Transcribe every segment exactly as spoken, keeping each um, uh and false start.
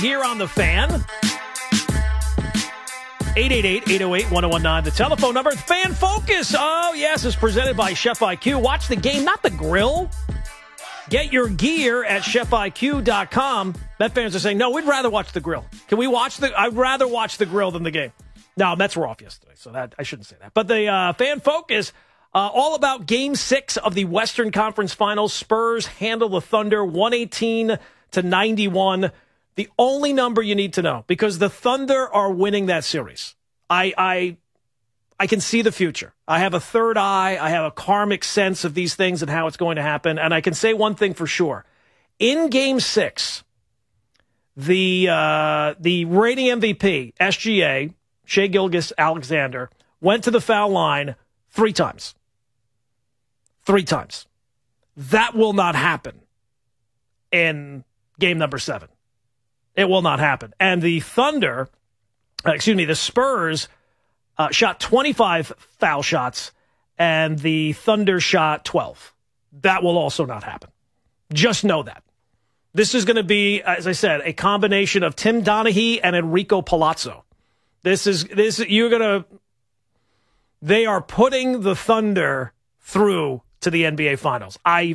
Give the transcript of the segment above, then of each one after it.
Here on The Fan. eight eight eight, eight oh eight, one oh one nine. The telephone number. Fan Focus. Oh, yes. It's presented by Chef I Q. Watch the game, not the grill. Get your gear at chef I Q dot com. Met fans are saying, no, we'd rather watch the grill. Can we watch the... I'd rather watch the grill than the game. No, Mets were off yesterday, so that I shouldn't say that. But the uh, Fan Focus, uh, all about Game six of the Western Conference Finals. Spurs handle the Thunder one eighteen to ninety-one. The only number you need to know, because the Thunder are winning that series. I, I, I can see the future. I have a third eye. I have a karmic sense of these things and how it's going to happen. And I can say one thing for sure. In Game six, the uh, the reigning M V P, S G A, Shai Gilgeous-Alexander, went to the foul line three times. Three times. That will not happen in game number seven. It will not happen. And the Thunder, uh, excuse me, the Spurs uh, shot twenty-five foul shots, and the Thunder shot twelve. That will also not happen. Just know that. This is going to be, as I said, a combination of Tim Donaghy and Enrico Palazzo. This is, this, you're going to, they are putting the Thunder through to the N B A Finals. I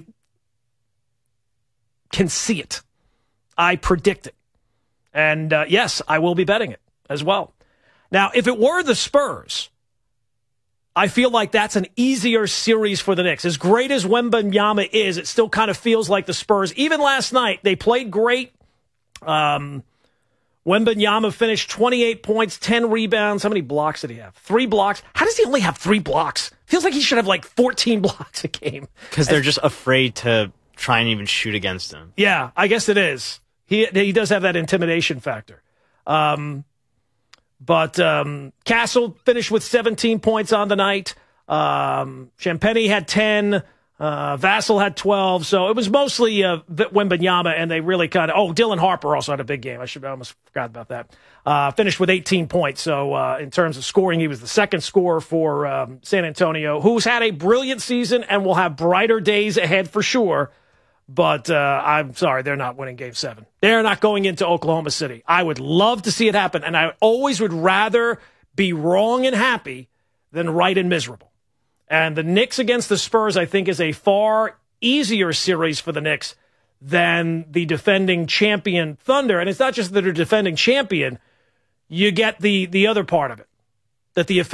can see it. I predict it. And, uh, yes, I will be betting it as well. Now, if it were the Spurs, I feel like that's an easier series for the Knicks. As great as Wembanyama is, it still kind of feels like the Spurs. Even last night, they played great. Um, Wembanyama finished twenty-eight points, ten rebounds. How many blocks did he have? Three blocks. How does he only have three blocks? Feels like he should have like fourteen blocks a game. Because they're just afraid to try and even shoot against him. Yeah, I guess it is. He he does have that intimidation factor. Um, but um, Castle finished with seventeen points on the night. Um, Champagny had ten. Uh, Vassell had twelve. So it was mostly uh, Wembanyama, and they really kind of... Oh, Dylan Harper also had a big game. I should I almost forgot about that. Uh, finished with eighteen points. So uh, in terms of scoring, he was the second scorer for um, San Antonio, who's had a brilliant season and will have brighter days ahead for sure. But uh, I'm sorry, they're not winning Game seven. They're not going into Oklahoma City. I would love to see it happen, and I always would rather be wrong and happy than right and miserable. And the Knicks against the Spurs, I think, is a far easier series for the Knicks than the defending champion Thunder. And it's not just that they're defending champion. You get the, the other part of it, that the